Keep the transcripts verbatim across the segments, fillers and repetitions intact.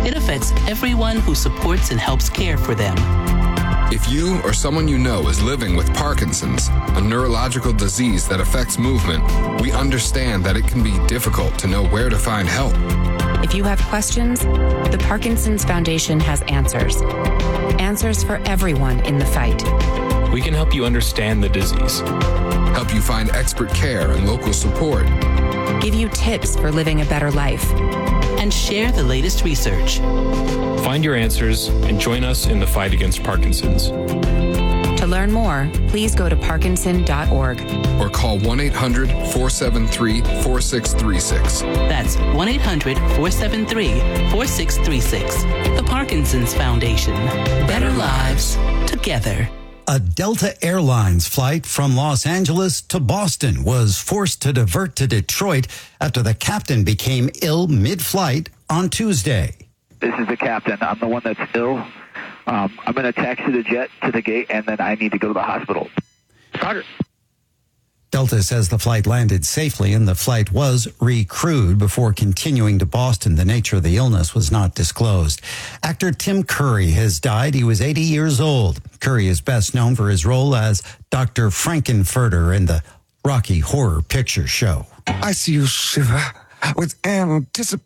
It affects everyone who supports and helps care for them. If you or someone you know is living with Parkinson's, a neurological disease that affects movement, we understand that it can be difficult to know where to find help. If you have questions, the Parkinson's Foundation has answers. Answers for everyone in the fight. We can help you understand the disease. Help you find expert care and local support. Give you tips for living a better life. And share the latest research. Find your answers and join us in the fight against Parkinson's. To learn more, please go to parkinson dot org. Or call one eight hundred, four seven three, four six three six. That's one eight hundred, four seven three, four six three six. The Parkinson's Foundation. Better lives together. A Delta Airlines flight from Los Angeles to Boston was forced to divert to Detroit after the captain became ill mid-flight on Tuesday. This is the captain. I'm the one that's ill. Um, I'm going to taxi the jet to the gate, and then I need to go to the hospital. Carter. Delta says the flight landed safely and the flight was recrewed before continuing to Boston. The nature of the illness was not disclosed. Actor Tim Curry has died. He was eighty years old. Curry is best known for his role as Doctor Frankenfurter in the Rocky Horror Picture Show. I see you shiver with anticipation.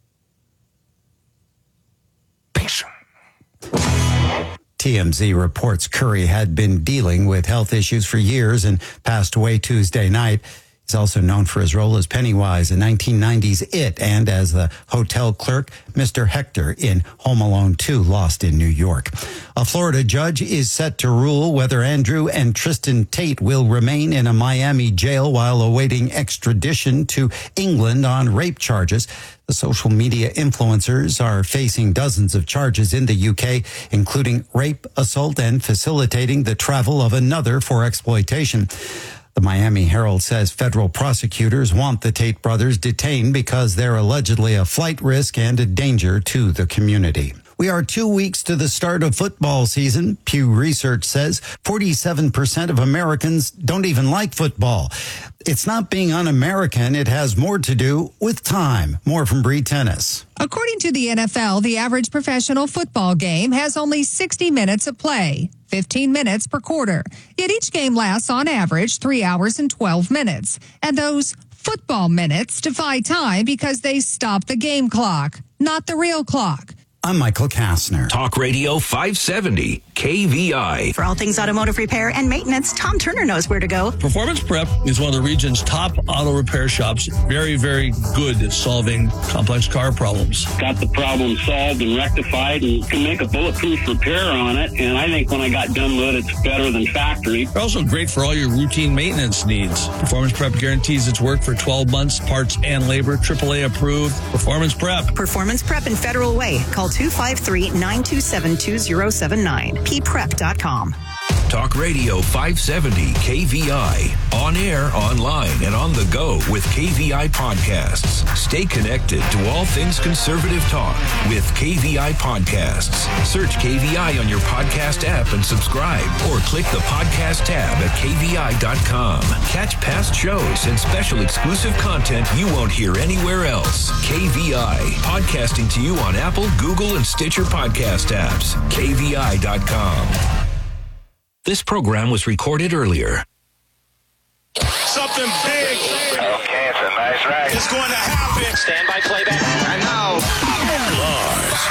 T M Z reports Curry had been dealing with health issues for years and passed away Tuesday night. He's also known for his role as Pennywise in nineteen nineties It and as the hotel clerk, Mister Hector, in Home Alone two, Lost in New York. A Florida judge is set to rule whether Andrew and Tristan Tate will remain in a Miami jail while awaiting extradition to England on rape charges. The social media influencers are facing dozens of charges in the U K, including rape, assault, and facilitating the travel of another for exploitation. The Miami Herald says federal prosecutors want the Tate brothers detained because they're allegedly a flight risk and a danger to the community. We are two weeks to the start of football season. Pew Research says forty-seven percent of Americans don't even like football. It's not being un-American. It has more to do with time. More from Bree Tennis. According to the N F L, the average professional football game has only sixty minutes of play, fifteen minutes per quarter. Yet each game lasts on average three hours and twelve minutes. And those football minutes defy time because they stop the game clock, not the real clock. I'm Michael Kastner. Talk Radio five seventy, K V I. For all things automotive repair and maintenance, Tom Turner knows where to go. Performance Prep is one of the region's top auto repair shops. Very, very good at solving complex car problems. Got the problem solved and rectified and can make a bulletproof repair on it. And I think when I got done with it, it's better than factory. They're also great for all your routine maintenance needs. Performance Prep guarantees its work for twelve months, parts and labor, triple A approved. Performance Prep. Performance Prep in Federal Way. Call two five three, nine two seven, two zero seven nine. p prep dot com. Talk Radio five seventy K V I. On air, online, and on the go with K V I Podcasts. Stay connected to all things conservative talk with K V I Podcasts. Search K V I on your podcast app and subscribe, or click the podcast tab at K V I dot com. Catch past shows and special exclusive content you won't hear anywhere else. K V I. Podcasting to you on Apple, Google, and Stitcher podcast apps. K V I dot com. This program was recorded earlier. Something big. Okay, it's a nice ride. It's going to happen. Stand by playback. I know. Lars.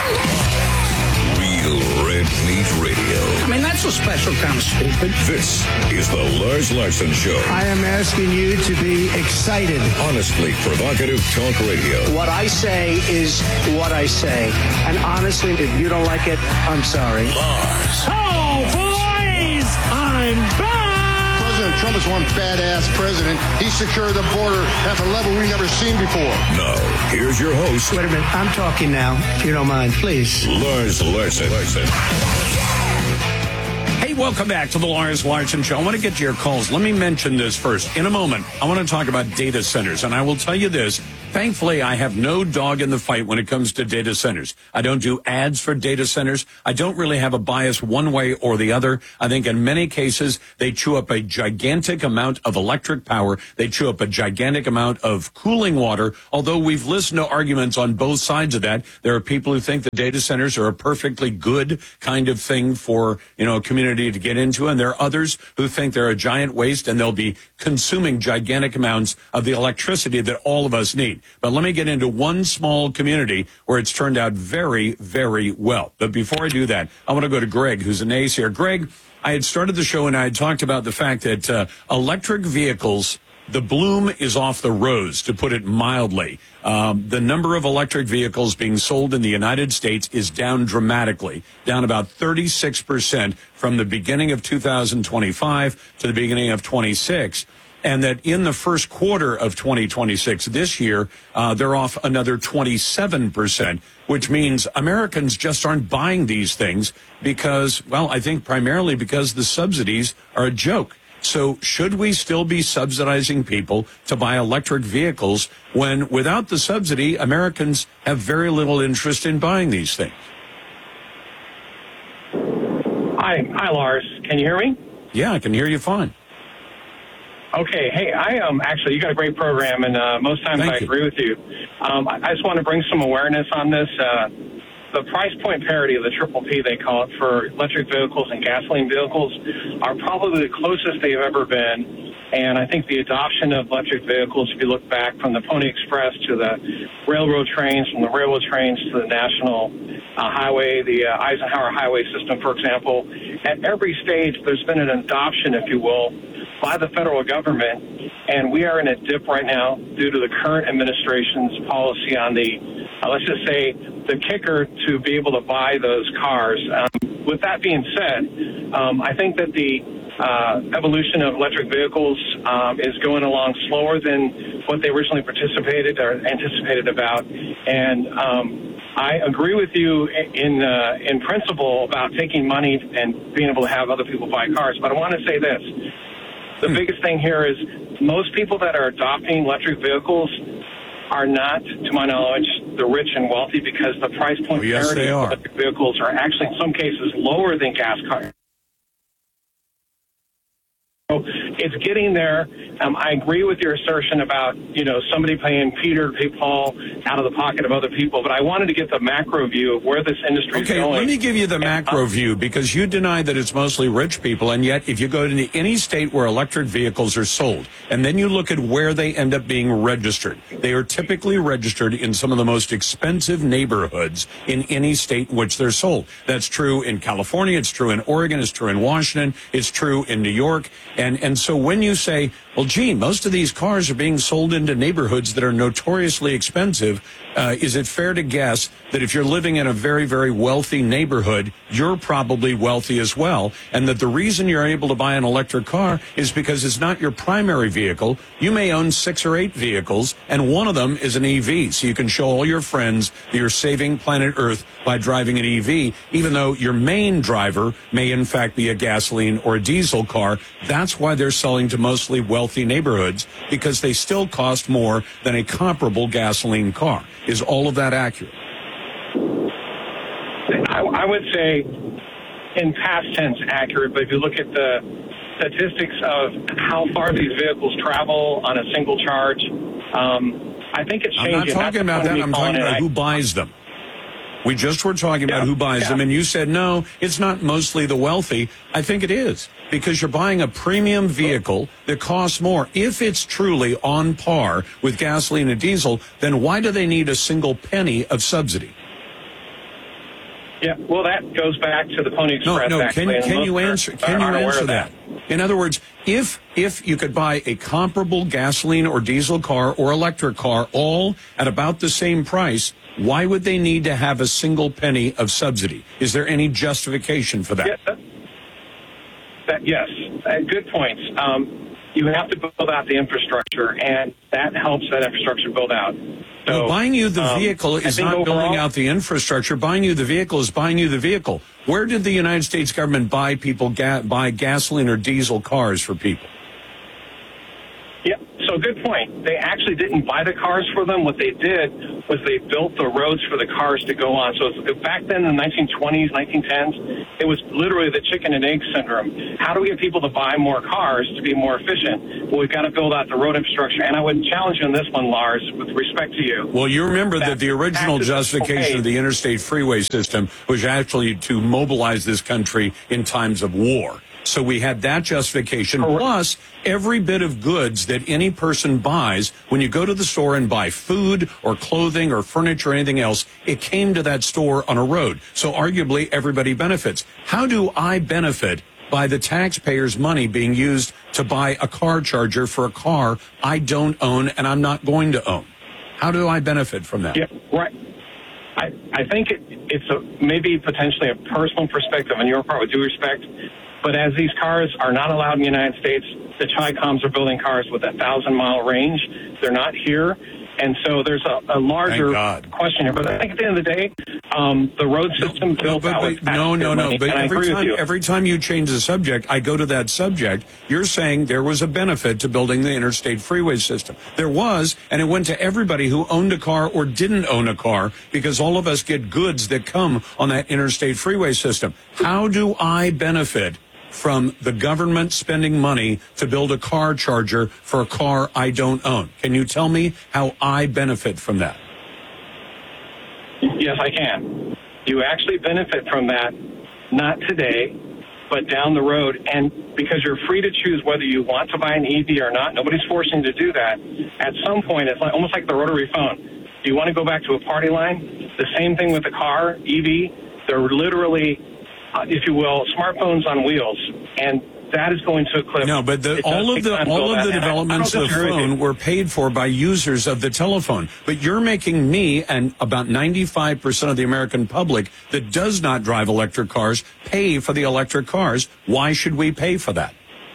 Real Red Meat Radio. I mean, that's a special kind of stupid. This is the Lars Larson Show. I am asking you to be excited. Honestly provocative talk radio. What I say is what I say. And honestly, if you don't like it, I'm sorry. Lars. Oh, boys! I'm back! President Trump is one badass president. He secured the border at a level we've never seen before. Now, here's your host. Wait a minute. I'm talking now, if you don't mind, please. Lars Larson. Larson. Hey, welcome back to the Lars Larson Show. I want to get to your calls. Let me mention this first. In a moment, I want to talk about data centers. And I will tell you this, Thankfully, I have no dog in the fight when it comes to data centers. I don't do ads for data centers. I don't really have a bias one way or the other. I think in many cases, they chew up a gigantic amount of electric power. They chew up a gigantic amount of cooling water. Although we've listened to arguments on both sides of that, there are people who think the data centers are a perfectly good kind of thing for, you know, a community to get into. And there are others who think they're a giant waste and they'll be consuming gigantic amounts of the electricity that all of us need. But let me get into one small community where it's turned out very, very well. But before I do that, I want to go to Greg, who's a naysayer. Greg, I had started the show and I had talked about the fact that uh, electric vehicles, the bloom is off the rose, to put it mildly. Um, the number of electric vehicles being sold in the United States is down dramatically, down about thirty-six percent from the beginning of two thousand twenty-five to the beginning of twenty-six. And that in the first quarter of twenty twenty-six, this year, uh, they're off another twenty-seven percent, which means Americans just aren't buying these things because, well, I think primarily because the subsidies are a joke. So should we still be subsidizing people to buy electric vehicles when without the subsidy, Americans have very little interest in buying these things? Hi, hi, Lars. Can you hear me? Yeah, I can hear you fine. Okay. Hey, I um actually, you got a great program, and uh, most times Thank I you. agree with you. Um, I, I just want to bring some awareness on this. Uh, the price point parity of the triple P, they call it, for electric vehicles and gasoline vehicles are probably the closest they've ever been. And I think the adoption of electric vehicles, if you look back from the Pony Express to the railroad trains, from the railroad trains to the national uh, highway, the uh, Eisenhower highway system, for example, at every stage there's been an adoption, if you will, by the federal government, and we are in a dip right now due to the current administration's policy on the, uh, let's just say, the kicker to be able to buy those cars. Um, with that being said, um, I think that the uh, evolution of electric vehicles um, is going along slower than what they originally participated or anticipated about, and um, I agree with you in uh, in principle about taking money and being able to have other people buy cars, but I want to say this. The biggest thing here is most people that are adopting electric vehicles are not, to my knowledge, the rich and wealthy, because the price point Oh, yes, parity they of are. electric vehicles are actually, in some cases, lower than gas cars. So it's getting there. Um, I agree with your assertion about, you know, somebody paying Peter to pay Paul out of the pocket of other people, but I wanted to get the macro view of where this industry is Okay, going. let me give you the macro view, because you deny that it's mostly rich people, and yet if you go to any state where electric vehicles are sold, and then you look at where they end up being registered, they are typically registered in some of the most expensive neighborhoods in any state in which they're sold. That's true in California, it's true in Oregon, it's true in Washington, it's true in New York, and, and so when you say, well, gee, most of these cars are being sold into neighborhoods that are notoriously expensive, uh, is it fair to guess that if you're living in a very, very wealthy neighborhood, you're probably wealthy as well, and that the reason you're able to buy an electric car is because it's not your primary vehicle. You may own six or eight vehicles, and one of them is an E V, so you can show all your friends that you're saving planet Earth by driving an E V, even though your main driver may in fact be a gasoline or a diesel car. That's why they're selling to mostly wealthy neighborhoods, because they still cost more than a comparable gasoline car. Is all of that accurate? I, I would say in past tense accurate, but if you look at the statistics of how far these vehicles travel on a single charge, um, I think it's changing. I'm not talking about that. I'm talking about who buys them. We just were talking about who buys them, and you said, no, it's not mostly the wealthy. I think it is, because you're buying a premium vehicle that costs more. If it's truly on par with gasoline and diesel, then why do they need a single penny of subsidy? Yeah, well, that goes back to the Pony Express. No, no. Actually, Can, and can most you are- answer? Can you aren't aware answer of that? In other words, if if you could buy a comparable gasoline or diesel car or electric car all at about the same price, why would they need to have a single penny of subsidy? Is there any justification for that? Yeah, that, that, yes, uh, good points. Um, you have to build out the infrastructure, and that helps that infrastructure build out. So, well, buying you the um, vehicle I is think not overall, building out the infrastructure. Buying you the vehicle is buying you the vehicle. Where did the United States government buy people ga- buy gasoline or diesel cars for people? Yeah, So good point. They actually didn't buy the cars for them. What they did was they built the roads for the cars to go on. So it's, back then in the nineteen twenties, nineteen tens, it was literally the chicken and egg syndrome. How do we get people to buy more cars to be more efficient? Well, we've got to build out the road infrastructure. And I would challenge you on this one, Lars, with respect to you. Well, you remember that, that the original justification okay. of the interstate freeway system was actually to mobilize this country in times of war. So we had that justification, plus every bit of goods that any person buys, when you go to the store and buy food or clothing or furniture or anything else, it came to that store on a road. So arguably everybody benefits. How do I benefit by the taxpayers' money being used to buy a car charger for a car I don't own and I'm not going to own? How do I benefit from that? Yeah, right. I, I think it, it's a, maybe potentially a personal perspective on your part, with due respect. But as these cars are not allowed in the United States, the Chi-Coms are building cars with a thousand-mile range. They're not here. And so there's a, a larger question here. But I think at the end of the day, um, the road system no, built but, out but, with No, no, no. money, But every time, you. every time you change the subject, I go to that subject. You're saying there was a benefit to building the interstate freeway system. There was, and it went to everybody who owned a car or didn't own a car, because all of us get goods that come on that interstate freeway system. How do I benefit from the government spending money to build a car charger for a car I don't own? Can you tell me how I benefit from that? Yes, I can. You actually benefit from that, not today, but down the road. And because you're free to choose whether you want to buy an E V or not, nobody's forcing you to do that. At some point, it's like, almost like the rotary phone. Do you want to go back to a party line? The same thing with the car, E V. They're literally, Uh, if you will, smartphones on wheels, and that is going to eclipse. No, but the, all of the all of the developments of the phone were paid for by users of the telephone. But you're making me and about ninety-five percent of the American public that does not drive electric cars pay for the electric cars. Why should we pay for that?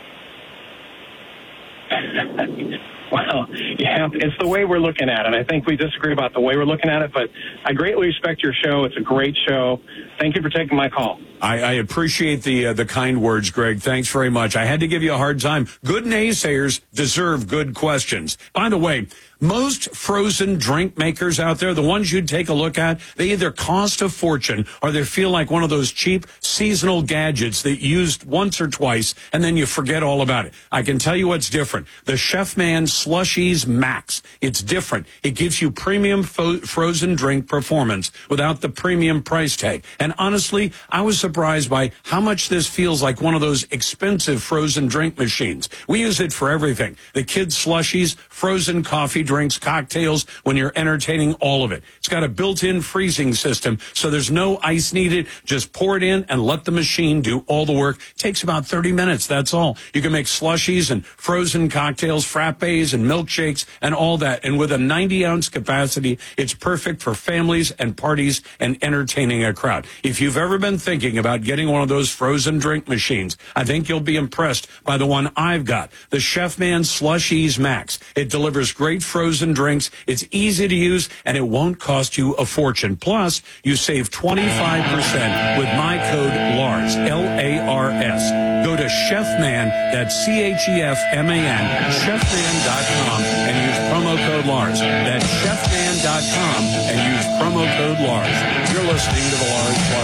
Well, yeah, it's the way we're looking at it. I think we disagree about the way we're looking at it, but I greatly respect your show. It's a great show. Thank you for taking my call. I, I appreciate the uh, the kind words, Greg. Thanks very much. I had to give you a hard time. Good naysayers deserve good questions. By the way, most frozen drink makers out there, the ones you'd take a look at, they either cost a fortune or they feel like one of those cheap seasonal gadgets that you used once or twice and then you forget all about it. I can tell you what's different. The Chef Man Slushies Max. It's different. It gives you premium fo- frozen drink performance without the premium price tag. And honestly, I was surprised by how much this feels like one of those expensive frozen drink machines. We use it for everything. The kids' slushies, frozen coffee drinks, cocktails, when you're entertaining, all of it. It's got a built-in freezing system, so there's no ice needed. Just pour it in and let the machine do all the work. It takes about thirty minutes, that's all. You can make slushies and frozen cocktails, frappes and milkshakes and all that. And with a ninety ounce capacity, it's perfect for families and parties and entertaining a crowd. If you've ever been thinking about getting one of those frozen drink machines, I think you'll be impressed by the one I've got, the Chef Man Slushies Max. It delivers great frozen drinks. It's easy to use, and it won't cost you a fortune. Plus, you save twenty-five percent with my code LARS, L A R S. Go to Chefman, that's C H E F M A N, chefman dot com, and use promo code LARS. That's chefman dot com and use promo code LARS. You're listening to the Lars Larson